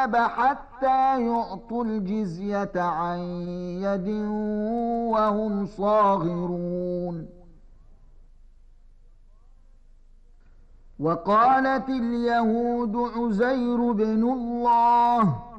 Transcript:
الكتاب حتى يعطوا الجزية عن يد وهم صاغرون. وقالت اليهود عزير بن الله